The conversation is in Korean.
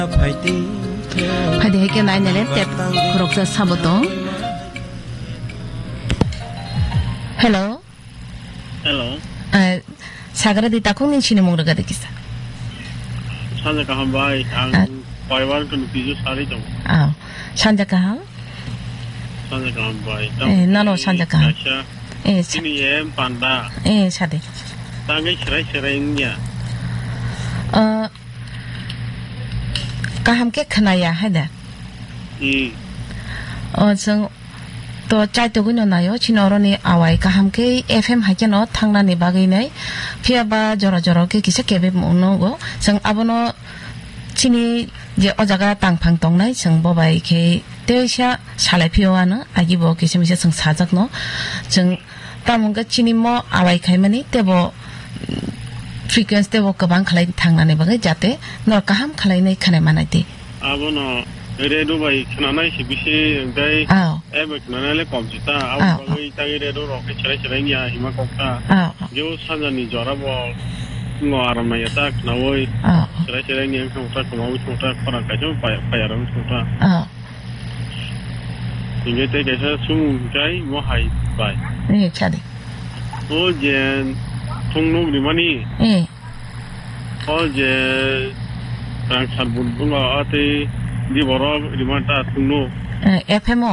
파이팅 해게 나이네 때 그렇게 사보도 헬로 Hello. 사그라디 따콩님 신이 먹으러 가득있어 산자 가한바이 안 바이반 그 비주 사리 좀. 산자가 산자 가한바이. 나노 산자가 시니엠 판다. 사대 땅에 시라이시라이냐. 함께 크나야 하다 또 짜이토군요 나요 진어로니 아와이가 함께 FM 하게노 탕나니 바기네 피아바 저러저렇게 기색개비 먹는거 정 아버노 진이 이제 어자가 땅팡동나이 정 보바이 게 대샤 살레피오하는 아기보 계시면서 정 사적노 정 따문가 진이 뭐 아와이 가이면이 때보 frequency 때보 그방 칼라이 탕나니 바기 자때 너가 함 칼라이네 카네마나이티 아버노 레도 바이 크나나이 시비시 가이 에버 크나나레 컴퓨터 아버 바이 타기 레도 로케 시라이시라이냐 히마 콕타 요 산자니 저라보 뭐 아라마야타 나오이 시라이시라이냐 콕타 고마우 콕타 파랑카 좀 파야랑 콕타 이게 되게서 숨가이 뭐 하이 바이 차디 어제 통로 리마니 어제 프랑스 분부가 어때 리버로 리마타 통로 FM